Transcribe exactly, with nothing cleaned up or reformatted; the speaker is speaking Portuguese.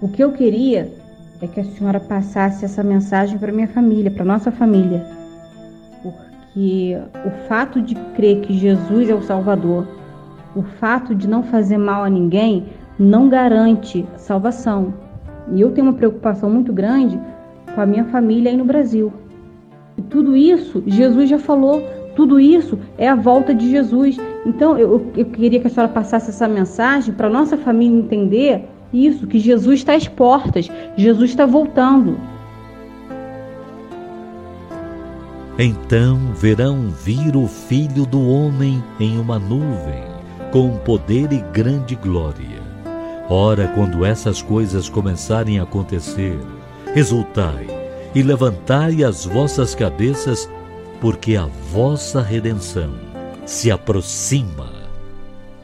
O que eu queria é que a senhora passasse essa mensagem para minha família, para nossa família. Porque o fato de crer que Jesus é o Salvador, o fato de não fazer mal a ninguém, não garante salvação. E eu tenho uma preocupação muito grande com a minha família aí no Brasil. E tudo isso, Jesus já falou, tudo isso é a volta de Jesus. Então, eu, eu queria que a senhora passasse essa mensagem para a nossa família entender isso, que Jesus está às portas, Jesus está voltando. Então verão vir o Filho do Homem em uma nuvem, com poder e grande glória. Ora, quando essas coisas começarem a acontecer, exultai e levantai as vossas cabeças, porque a vossa redenção se aproxima.